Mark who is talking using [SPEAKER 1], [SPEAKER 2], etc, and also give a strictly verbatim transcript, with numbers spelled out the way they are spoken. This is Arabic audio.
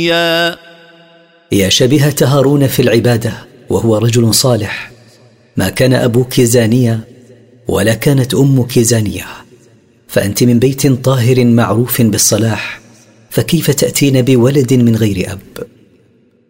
[SPEAKER 1] يا شبيهة هارون في العبادة وهو رجل صالح، ما كان أبوك زانيا ولا كانت أمك زانية، فأنت من بيت طاهر معروف بالصلاح، فكيف تأتين بولد من غير أب؟